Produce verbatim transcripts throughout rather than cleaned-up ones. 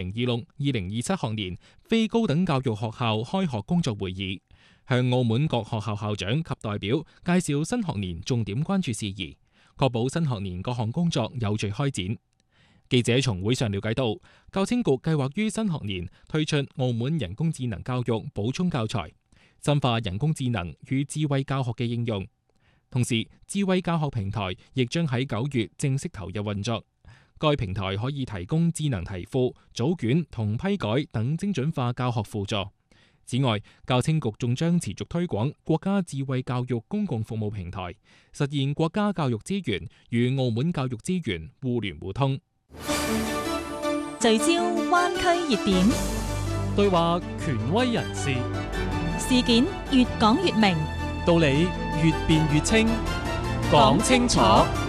二六、二零二七學年非高等教育學校開學工作會議，向澳門各學校校長及代表介紹新學年重點關注事宜，確保新學年各項工作有序開展。記者從會上了解到，教青局計劃於新學年推出澳門人工智能教育補充教材，深化人工智能與智慧教學嘅應用。同時，智慧教學平台亦將喺九月正式投入運作。該平台可以提供智能題庫、組卷同批改等精準化教學輔助。此外，教青局仲將持續推廣國家智慧教育公共服務平台，實現國家教育資源與澳門教育資源互聯互通。 聚焦灣區熱點， 對話權威人士， 事件越講越明， 道理越辯越清，講清楚。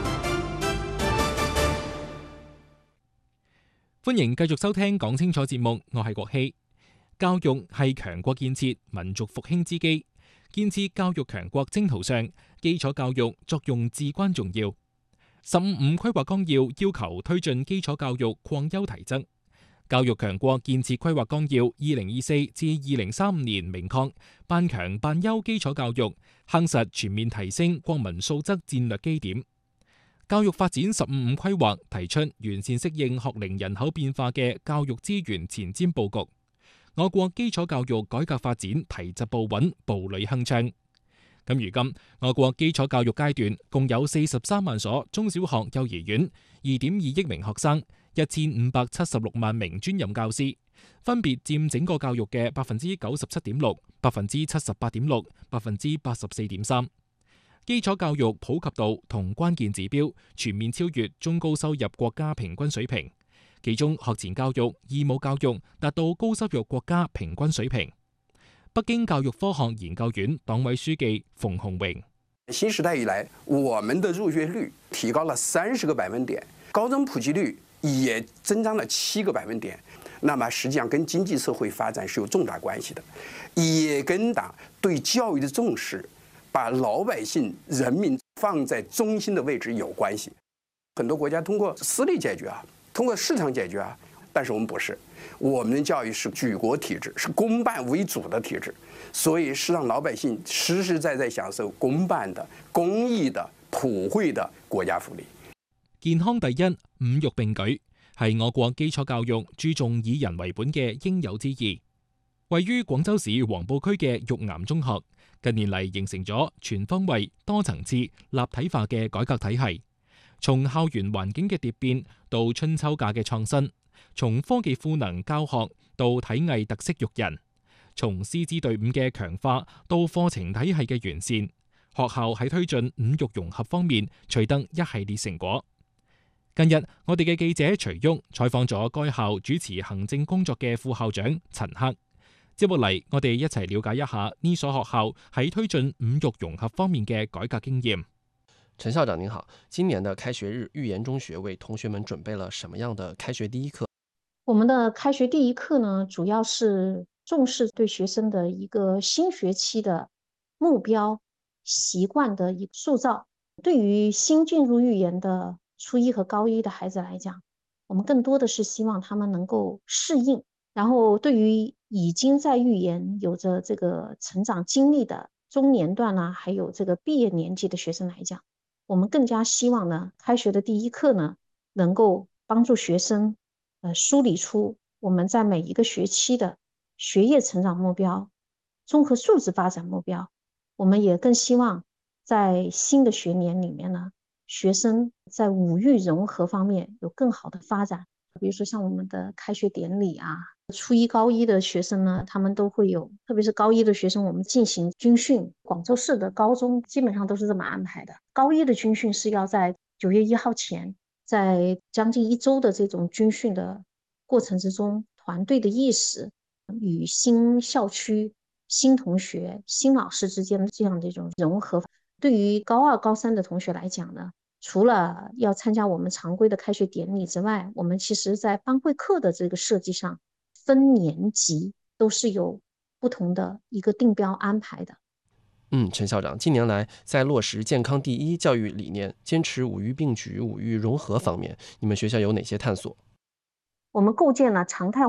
歡迎繼續收聽講清楚節目，我係國希。教育係強國建設、民族復興之基，建設教育強國征途上，基礎教育作用至關重要。十五五規劃綱要要求推進基礎教育擴優提質。教育強國建設規劃綱要二零二四至二零三五年明確，辦強辦優基礎教育，夯實全面提升國民素質戰略基點。教育發展十五五規劃提出完善適應學齡人口變化嘅教育資源前瞻佈局。我國基礎教育改革發展提質步穩，步履鏗鏘。咁如今，我國基礎教育階段共有四十三萬所中小學、幼兒園，二點二億名學生，一千五百七十六萬名專任教師，分別佔整個教育嘅百分之九十七點六、百分之七十八點六、百分之八十四點三。基礎教育普及度同關鍵指標全面超越中高收入國家平均水平，其中學前教育、義務教育達到高收入國家平均水平。北京教育科學研究院黨委書記馮洪榮： 新時代以來，我們的入學率提高了三十個百分點，高中普及率也增長了七個百分點。那麼實際上跟經濟社會發展是有重大關係的，也跟黨對教育的重視，把老百姓人民放在中心的位置有關係。很多國家通過私立解決啊，通過市場解決啊，但是我們不是。我們的教育是舉國體制，是公辦為主的體制，所以是讓老百姓實實在在享受公辦的、公益的、普惠的國家福利。 健康第一，五育並舉，係我國基礎教育注重以人為本嘅應有之義。位於廣州市黃埔區嘅育癌中學，近年嚟形成咗全方位、多層次、立體化嘅改革體系，從校園環境嘅蝶變到春秋價嘅創新。從科技賦能教學到體藝特色育人，從師資隊伍嘅強化到課程體系嘅完善，學校喺推進五育融合方面取得一系列成果。近日，我哋嘅記者徐旭採訪咗該校主持行政工作嘅副校長陳克。接落嚟，我哋一齊了解一下呢所學校喺推進五育融合方面嘅改革經驗。 陳校長您好，今年的開學日，育研中學為同學們準備了什麼樣的開學第一課？ 我們的開學第一課呢，主要是重視對學生的一個新學期的目標、習慣的一個塑造。對於新進入育研的初一和高一的孩子來講，我們更多的是希望他們能夠適應。然後對於已經在育研有着這個成長經歷的中年段啊，還有這個畢業年紀的學生來講，我們更加希望呢，開學的第一課呢，能夠幫助學生呃，梳理出我們在每一個學期的學業成長目標、綜合素質發展目標。我們也更希望在新的學年裡面呢，學生在五育融合方面有更好的發展。比如說像我們的開學典禮啊，初一高一的學生呢，他們都會有，特別是高一的學生，我們進行軍訓。廣州市的高中基本上都是這麼安排的，高一的軍訓是要在九月一號前，在將近一周的這種軍訓的過程之中，團隊的意識與新校區、新同學、新老師之間的這樣的一種融合，對於高二、高三的同學來講呢，除了要參加我們常規的開學典禮之外，我們其實在班會課的這個設計上，分年級都是有不同的一個定標安排的。 嗯，陳校長，近年來在落實健康第一教育理念、堅持五育並舉、五育融合方面，你們學校有哪些探索？ 我們構建了常態